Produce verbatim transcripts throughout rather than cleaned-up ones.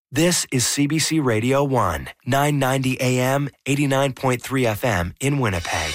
This is C B C Radio one, nine ninety A M, eighty-nine point three F M in Winnipeg.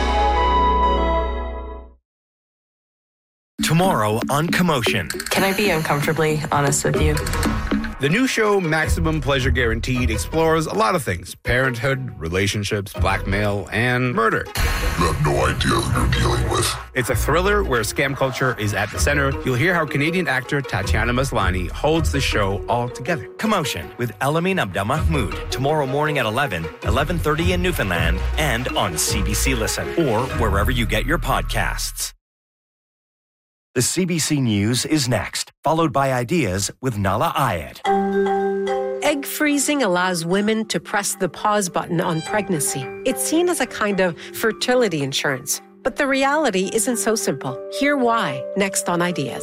Tomorrow on Commotion. Can I be uncomfortably honest with you? The new show, Maximum Pleasure Guaranteed, explores a lot of things. Parenthood, relationships, blackmail, and murder. You have no idea who you're dealing with. It's a thriller where scam culture is at the center. You'll hear how Canadian actor Tatiana Maslany holds the show all together. Commotion with Elamin Abdelmahmoud. Tomorrow morning at eleven, eleven thirty in Newfoundland, and on C B C Listen, or wherever you get your podcasts. The C B C News is next, followed by Ideas with Nala Ayed. Egg freezing allows women to press the pause button on pregnancy. It's seen as a kind of fertility insurance, but the reality isn't so simple. Hear why, next on Ideas.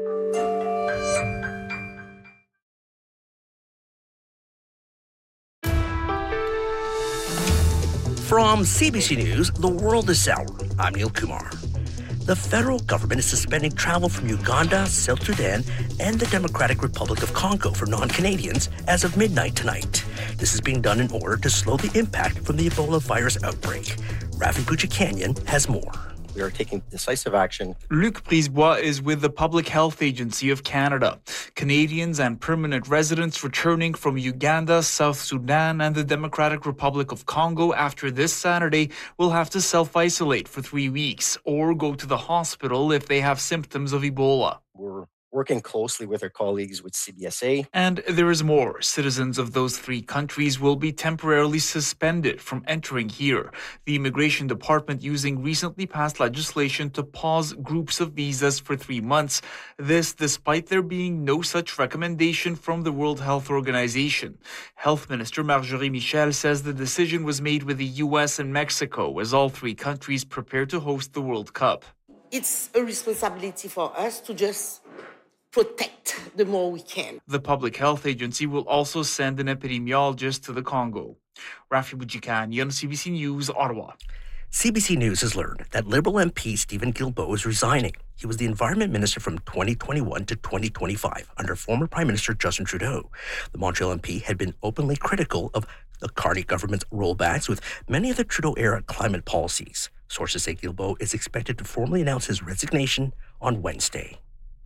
From C B C News, The World is Sour. I'm Neil Kumar. The federal government is suspending travel from Uganda, South Sudan, and the Democratic Republic of Congo for non-Canadians as of midnight tonight. This is being done in order to slow the impact from the Ebola virus outbreak. Rafi Buchanan has more. We are taking decisive action. Luc Brisebois is with the Public Health Agency of Canada. Canadians and permanent residents returning from Uganda, South Sudan, and the Democratic Republic of Congo after this Saturday will have to self-isolate for three weeks or go to the hospital if they have symptoms of Ebola. We're working closely with our colleagues with C B S A. And there is more. Citizens of those three countries will be temporarily suspended from entering here. The Immigration Department using recently passed legislation to pause groups of visas for three months. This despite there being no such recommendation from the World Health Organization. Health Minister Marjorie Michel says the decision was made with the U S and Mexico as all three countries prepare to host the World Cup. It's a responsibility for us to just protect the more we can. The Public Health Agency will also send an epidemiologist to the Congo. Rafi Boudjikani, C B C News, Ottawa. C B C News has learned that Liberal M P Stephen Guilbeault is resigning. He was the Environment Minister from twenty twenty-one to twenty twenty-five under former Prime Minister Justin Trudeau. The Montreal M P had been openly critical of the Carney government's rollbacks with many of the Trudeau-era climate policies. Sources say Guilbeault is expected to formally announce his resignation on Wednesday.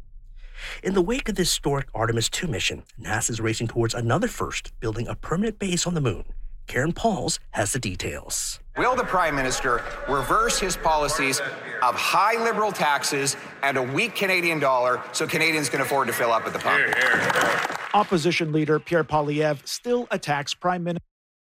In the wake of the historic Artemis two mission, NASA is racing towards another first, building a permanent base on the moon. Karen Pauls has the details. Will the Prime Minister reverse his policies of high Liberal taxes and a weak Canadian dollar so Canadians can afford to fill up at the pump? Here, here. Opposition leader Pierre Poilievre still attacks Prime Minister.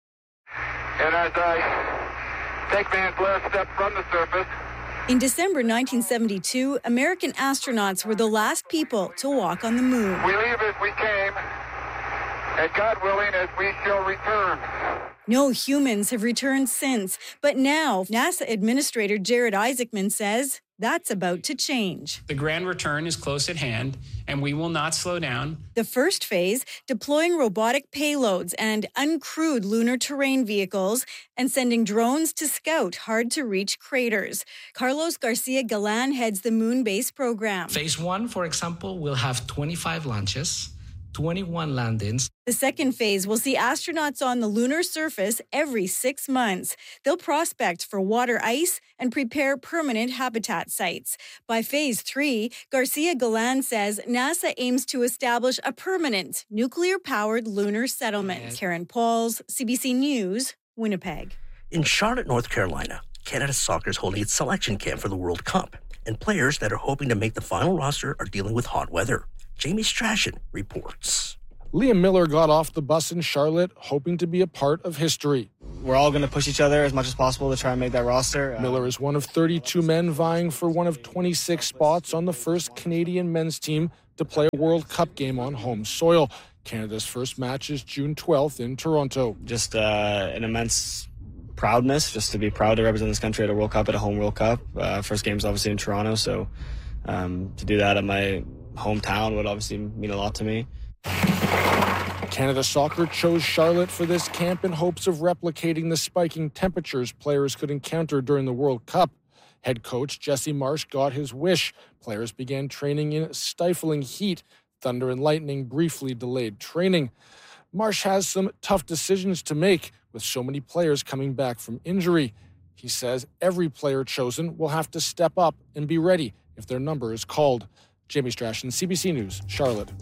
And as I take man's last step from the surface. In December nineteen seventy-two, American astronauts were the last people to walk on the moon. We leave as we came, and God willing, as we shall return. No humans have returned since, but now NASA Administrator Jared Isaacman says that's about to change. The grand return is close at hand, and we will not slow down. The first phase, deploying robotic payloads and uncrewed lunar terrain vehicles and sending drones to scout hard-to-reach craters. Carlos Garcia Galan heads the moon base program. Phase one, for example, will have twenty-five launches, twenty-one landings. The second phase will see astronauts on the lunar surface every six months. They'll prospect for water ice and prepare permanent habitat sites. By phase three, Garcia Galan says NASA aims to establish a permanent nuclear-powered lunar settlement. Yeah. Karen Pauls, C B C News, Winnipeg. In Charlotte, North Carolina, Canada Soccer is holding its selection camp for the World Cup, and players that are hoping to make the final roster are dealing with hot weather. Jamie Strachan reports. Liam Miller got off the bus in Charlotte, hoping to be a part of history. We're all going to push each other as much as possible to try and make that roster. Miller is one of thirty-two men vying for one of twenty-six spots on the first Canadian men's team to play a World Cup game on home soil. Canada's first match is June twelfth in Toronto. Just uh, an immense proudness, just to be proud to represent this country at a World Cup, at a home World Cup. Uh, first game's obviously in Toronto, so um, to do that at my hometown would obviously mean a lot to me. Canada Soccer chose Charlotte for this camp in hopes of replicating the spiking temperatures players could encounter during the World Cup. Head coach Jesse Marsh got his wish. Players began training in stifling heat. Thunder and lightning briefly delayed training. Marsh has some tough decisions to make with so many players coming back from injury. He says every player chosen will have to step up and be ready if their number is called. Jamie Strachan, C B C News, Charlotte.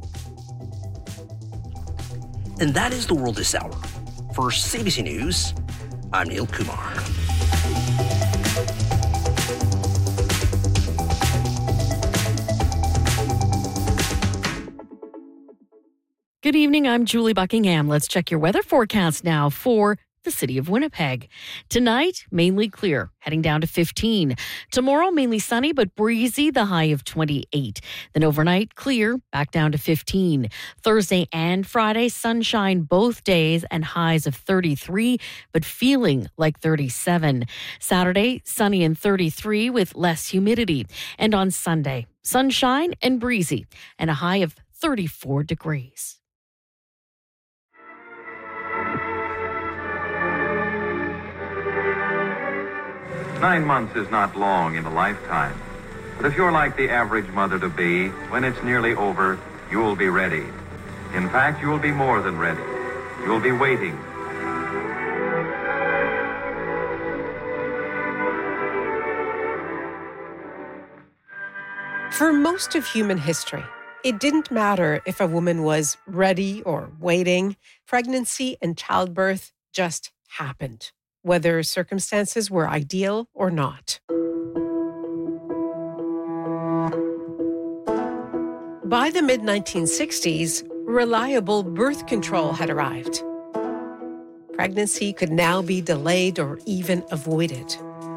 And that is the world this hour. For C B C News, I'm Neil Kumar. Good evening, I'm Julie Buckingham. Let's check your weather forecast now for the city of Winnipeg. Tonight, mainly clear, heading down to fifteen. Tomorrow, mainly sunny but breezy, the high of twenty-eight. Then overnight, clear, back down to fifteen. Thursday and Friday, sunshine both days and highs of thirty-three, but feeling like thirty-seven. Saturday, sunny and thirty-three with less humidity. And on Sunday, sunshine and breezy and a high of thirty-four degrees. Nine months is not long in a lifetime. But if you're like the average mother-to-be, when it's nearly over, you'll be ready. In fact, you'll be more than ready. You'll be waiting. For most of human history, it didn't matter if a woman was ready or waiting. Pregnancy and childbirth just happened, whether circumstances were ideal or not. By the mid nineteen sixties, reliable birth control had arrived. Pregnancy could now be delayed or even avoided.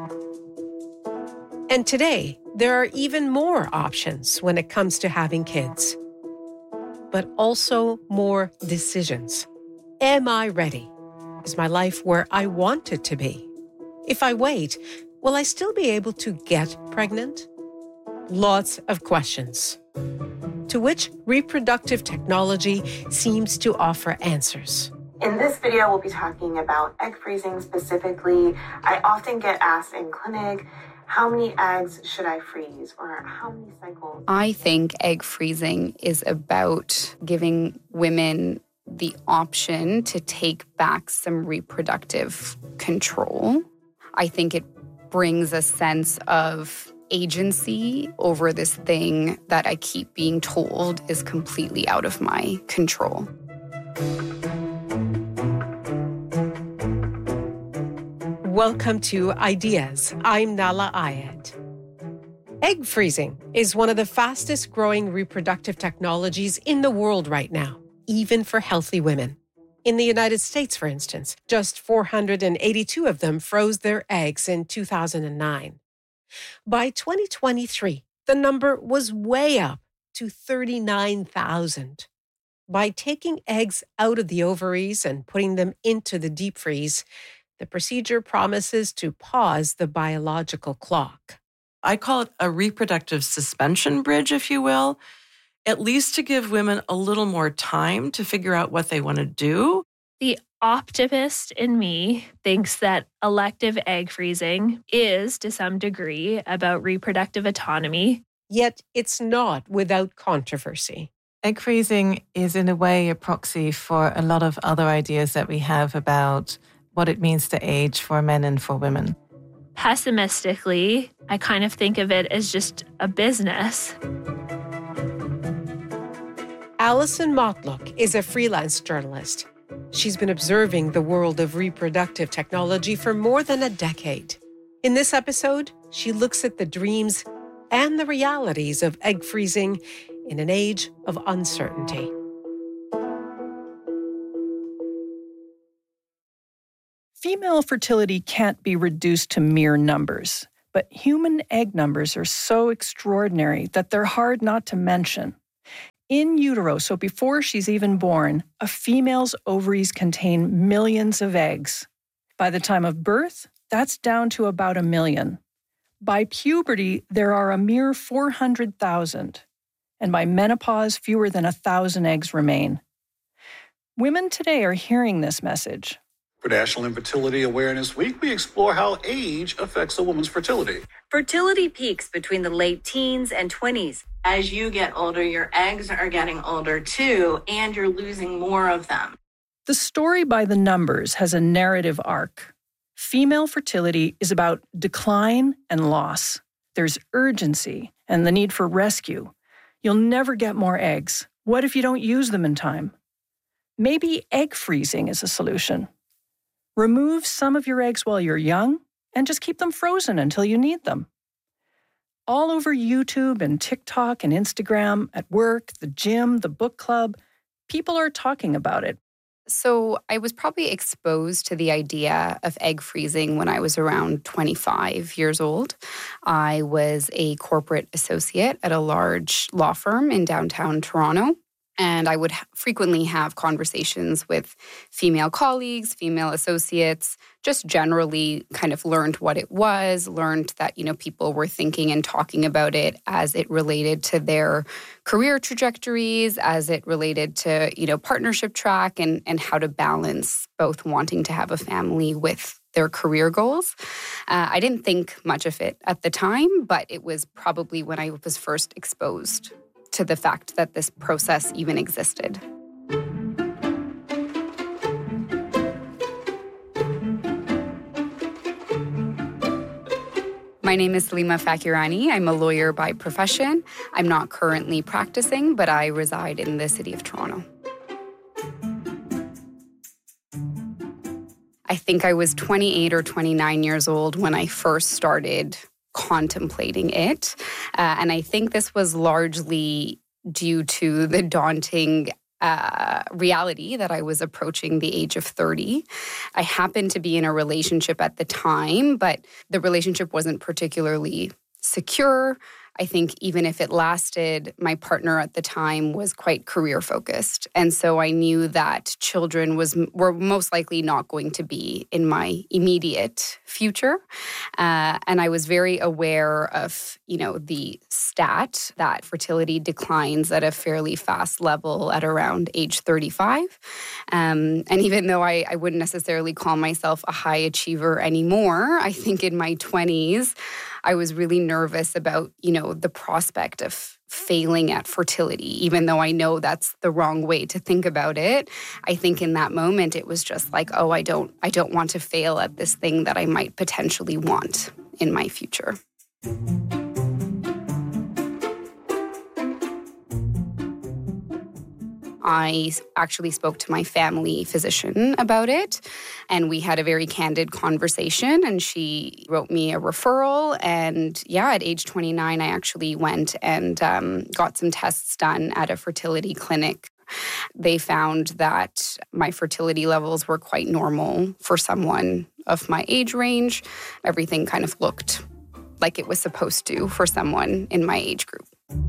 And today, there are even more options when it comes to having kids, but also more decisions. Am I ready? Is my life where I want it to be? If I wait, will I still be able to get pregnant? Lots of questions, to which reproductive technology seems to offer answers. In this video, we'll be talking about egg freezing specifically. I often get asked in clinic, how many eggs should I freeze, or how many cycles? I think egg freezing is about giving women the option to take back some reproductive control. I think it brings a sense of agency over this thing that I keep being told is completely out of my control. Welcome to Ideas. I'm Nala Ayed. Egg freezing is one of the fastest growing reproductive technologies in the world right now, even for healthy women. In the United States, for instance, just four hundred eighty-two of them froze their eggs in two thousand nine. By twenty twenty-three, the number was way up to thirty-nine thousand. By taking eggs out of the ovaries and putting them into the deep freeze, the procedure promises to pause the biological clock. I call it a reproductive suspension bridge, if you will, at least to give women a little more time to figure out what they want to do. The optimist in me thinks that elective egg freezing is, to some degree, about reproductive autonomy. Yet it's not without controversy. Egg freezing is, in a way, a proxy for a lot of other ideas that we have about what it means to age for men and for women. Pessimistically, I kind of think of it as just a business. Alison Motlock is a freelance journalist. She's been observing the world of reproductive technology for more than a decade. In this episode, she looks at the dreams and the realities of egg freezing in an age of uncertainty. Female fertility can't be reduced to mere numbers, but human egg numbers are so extraordinary that they're hard not to mention. In utero, so before she's even born, a female's ovaries contain millions of eggs. By the time of birth, that's down to about a million. By puberty, there are a mere four hundred thousand. And by menopause, fewer than one thousand eggs remain. Women today are hearing this message. For National Infertility Awareness Week, we explore how age affects a woman's fertility. Fertility peaks between the late teens and twenties. As you get older, your eggs are getting older too, and you're losing more of them. The story by the numbers has a narrative arc. Female fertility is about decline and loss. There's urgency and the need for rescue. You'll never get more eggs. What if you don't use them in time? Maybe egg freezing is a solution. Remove some of your eggs while you're young and just keep them frozen until you need them. All over YouTube and TikTok and Instagram, at work, the gym, the book club, people are talking about it. So I was probably exposed to the idea of egg freezing when I was around twenty-five years old. I was a corporate associate at a large law firm in downtown Toronto. And I would ha- frequently have conversations with female colleagues, female associates, just generally kind of learned what it was, learned that, you know, people were thinking and talking about it as it related to their career trajectories, as it related to, you know, partnership track and, and how to balance both wanting to have a family with their career goals. Uh, I didn't think much of it at the time, but it was probably when I was first exposed to the fact that this process even existed. My name is Salima Fakirani. I'm a lawyer by profession. I'm not currently practicing, but I reside in the city of Toronto. I think I was twenty-eight or twenty-nine years old when I first started contemplating it. Uh, and I think this was largely due to the daunting uh, reality that I was approaching the age of thirty. I happened to be in a relationship at the time, but the relationship wasn't particularly secure. I think even if it lasted, my partner at the time was quite career-focused. And so I knew that children was were most likely not going to be in my immediate future. Uh, and I was very aware of, you know, the stat that fertility declines at a fairly fast level at around age thirty-five. Um, and even though I, I wouldn't necessarily call myself a high achiever anymore, I think in my twenties, I was really nervous about, you know, the prospect of failing at fertility, even though I know that's the wrong way to think about it. I think in that moment, it was just like, oh, I don't, I don't want to fail at this thing that I might potentially want in my future. I actually spoke to my family physician about it, and we had a very candid conversation, and she wrote me a referral. And yeah, at age twenty-nine, I actually went and um, got some tests done at a fertility clinic. They found that my fertility levels were quite normal for someone of my age range. Everything kind of looked like it was supposed to for someone in my age group.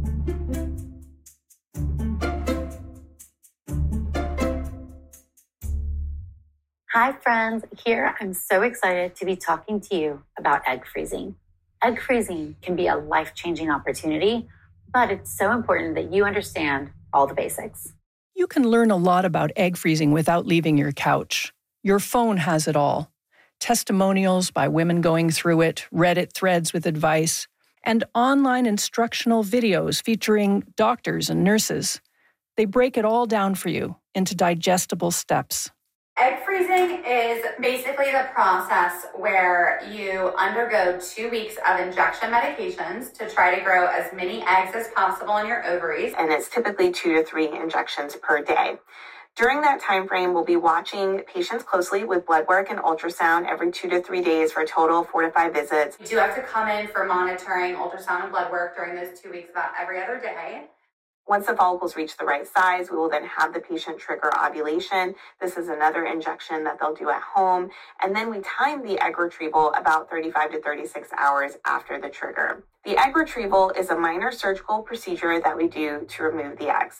Hi, friends. Here, I'm so excited to be talking to you about egg freezing. Egg freezing can be a life-changing opportunity, but it's so important that you understand all the basics. You can learn a lot about egg freezing without leaving your couch. Your phone has it all. Testimonials by women going through it, Reddit threads with advice, and online instructional videos featuring doctors and nurses. They break it all down for you into digestible steps. Egg freezing is basically the process where you undergo two weeks of injection medications to try to grow as many eggs as possible in your ovaries. And it's typically two to three injections per day. During that time frame, we'll be watching patients closely with blood work and ultrasound every two to three days for a total of four to five visits. You do have to come in for monitoring ultrasound and blood work during those two weeks about every other day. Once the follicles reach the right size, we will then have the patient trigger ovulation. This is another injection that they'll do at home. And then we time the egg retrieval about thirty-five to thirty-six hours after the trigger. The egg retrieval is a minor surgical procedure that we do to remove the eggs.